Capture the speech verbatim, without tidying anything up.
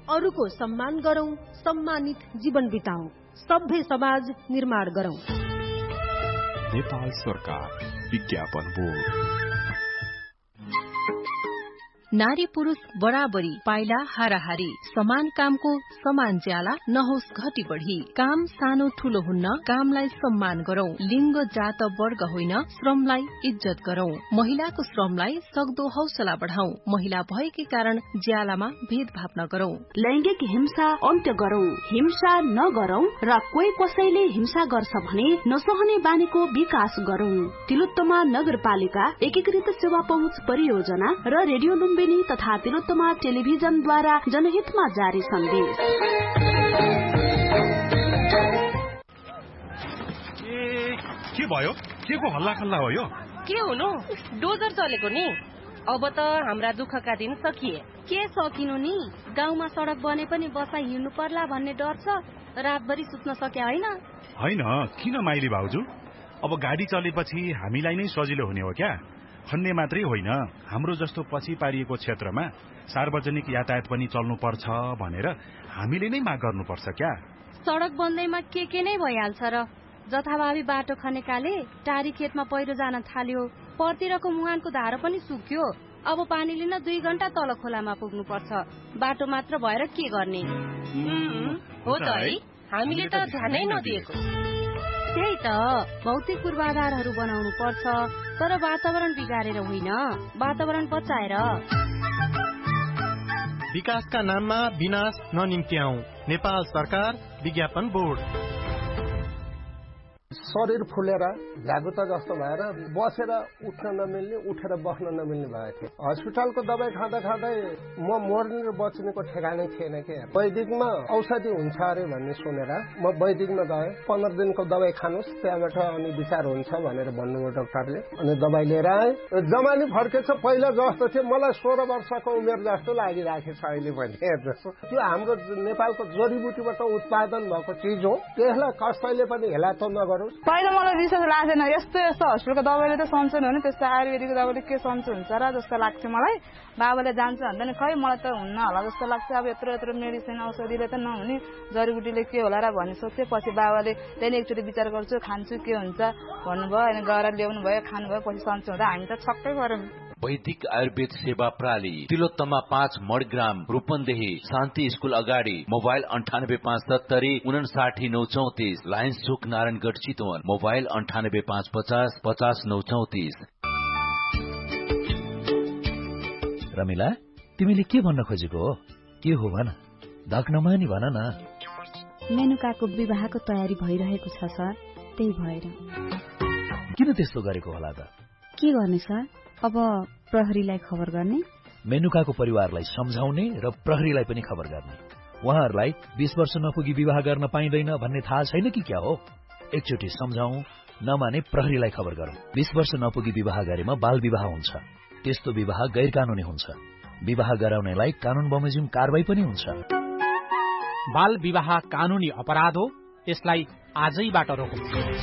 अरूको सम्मान गरौं, सम्मानित जीवन बिताउँ, सभ्य समाज निर्माण गरौं। नेपाल सरकार विज्ञापन बोर्ड। नारी पुरुष बराबरी, पाइला हाराहारी, समान कामको समान ज्याला नहोस् घटी बढी। काम सानो ठूलो हुन्न, कामलाई सम्मान गरौं। लिंग जात वर्ग होइन, श्रमलाई इज्जत गरौं। महिलाको श्रमलाई सक्दो हौसला बढाउँ। महिला भएकै कारण ज्यालामा भेदभाव नगरौं। लैंगिक हिंसा अन्त्य गरौं, हिंसा नगरौं र कोही कसैले हिंसा गर्छ भने नसहने बानीको विकास गरौं। तिलोत्तमा नगरपालिका एकीकृत सेवा पहुँच परियोजना र रेडियो लुम्बिनी तथा तिलोत्तमा टेलिभिजनद्वारा जनहितमा जारी सन्देश। ए के भयो? के को हल्ला खल्ला हो यो? के हुनु? डोजर चलेको नि। अब त हाम्रा दुःखका दिन सकिए। के सकिनु नि? गाउँमा सडक बने पनि बसा हिँड्नु पर्ला भन्ने डर छ। रातभरि सुत्न सके होइन? होइन, किन माइली भाउजू? अब गाडी चलेपछि हामीलाई नै सजिलो हुने हो क्या? खन्ने मात्रै होइन, हाम्रो जस्तो पछि पारिएको क्षेत्रमा सार्वजनिक यातायात पनि चल्नु पर्छ भनेर हामीले नै माग गर्नुपर्छ क्या? सडक बन्दैमा के के नै भइहाल्छ र। जथाभावी बाटो खनेकाले टारी खेतमा पहिरो जान थाल्यो, परतिरको मुहानको धारो पनि सुक्यो। अब पानी लिन दुई घण्टा तल खोलामा पुग्नु पर्छ। बाटो मात्र भएर के गर्ने? हो त है, हामीले त ध्यानै नदिएको। त्यही त, भौतिक पूर्वाधारहरू बनाउनु पर्छ, तर वातावरण बिगारेर होइन, वातावरण बचाएर। विकासका नाममा विनाश ननिम्त्याऊ। नेपाल सरकार विज्ञापन बोर्ड। शरीर फुलेर झ्यागुता जस्तो भएर बसेर उठ्न नमिल्ने, उठेर बस्न नमिल्ने भएको थियो। हस्पिटलको दबाई खाँदा खाँदै म मर्ने र बच्नेको ठेगानै थिएन के। वैदिकमा औषधि हुन्छ अरे भन्ने सुनेर म वैदिकमा गएँ। पन्ध्र दिनको दबाई खानुहोस्, त्यहाँबाट अनि विचार हुन्छ भनेर भन्नुभयो डाक्टरले। अनि दबाई लिएर आएँ। जमानी फर्केछ, पहिला जस्तो थियो मलाई सोह्र वर्षको उमेर जस्तो लागिराखेछ अहिले पनि। त्यो हाम्रो नेपालको जडीबुटीबाट उत्पादन भएको चिज हो, त्यसलाई कसैले पनि हेला त नगरौँ। पहिला मलाई विश्वास लाग्दैन, यस्तो यस्तो हस्पिटलको दबाईले त सन्चो हुने, त्यस्तो आयुर्वेदिकको दबाईले के सन्चो हुन्छ र जस्तो लाग्थ्यो मलाई। बाबाले जान्छ भन्दा नि खै मलाई त हुन्न होला जस्तो लाग्छ। अब यत्रो यत्रो मेडिसिन औषधिले त नहुने, जडीबुटीले के होला र भन्ने सोच्थेँ। पछि बाबाले त्यहाँदेखि एकचोटि विचार गर्छु, खान्छु के हुन्छ भन्नुभयो। अनि गएर ल्याउनु भयो, खानुभयो, पछि सन्चो हुँदा हामी त छक्कै गऱ्यौँ। वैदिक आयुर्वेद सेवा प्रणाली, तिलोत्तमा पाँच मडग्राम, रूपन्देही, शान्ति स्कूल अगाडि। मोबाइल अन्ठानब्बे पाँच सत्तरी उनासाठी नौ चौतिस, लायन्स चोक नारायणगढ चितवन। मोबाइल अन्ठानब्बे पाँच पचास पचास नौ चौतिस। रमिला, तिमीले के भन्न खोजेको हो? के हो भन, धक नमानी भन न। मेनुकाको विवाहको तयारी भइरहेको छ सर, त्यही भएर। किन त्यस्तो गरेको होला त? के गर्ने सर, अब प्रहरीलाई खबर गर्ने, मेनुकाको परिवारलाई सम्झाउने र प्रहरीलाई पनि खबर गर्ने। उहाँहरूलाई बीस वर्ष नपुगी विवाह गर्न पाइँदैन भन्ने थाहा छैन कि क्या हो? एकचोटि सम्झाऊ, नमाने प्रहरीलाई खबर गरौँ। बीस वर्ष नपुगी विवाह गरेमा बाल विवाह हुन्छ। त्यस्तो विवाह गैर कानूनी हुन्छ। विवाह गराउनेलाई कानून बमोजिम कारवाही पनि हुन्छ। बाल विवाह कानूनी अपराध हो, यसलाई आजैबाट रोकौं।